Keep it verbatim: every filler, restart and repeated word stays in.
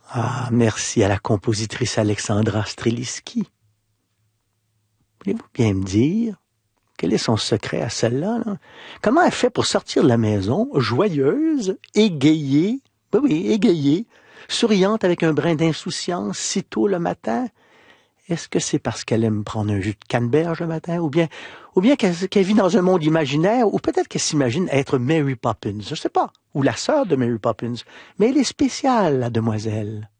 Ah, merci à la compositrice Alexandra Streliski. Voulez-vous bien me dire quel est son secret à celle-là? Là? Comment elle fait pour sortir de la maison, joyeuse, égayée, oui, oui, égayée, souriante avec un brin d'insouciance si tôt le matin? Est-ce que c'est parce qu'elle aime prendre un jus de canneberge le matin, ou bien, ou bien qu'elle, qu'elle vit dans un monde imaginaire, ou peut-être qu'elle s'imagine être Mary Poppins, je sais pas, ou la sœur de Mary Poppins. Mais elle est spéciale, la demoiselle.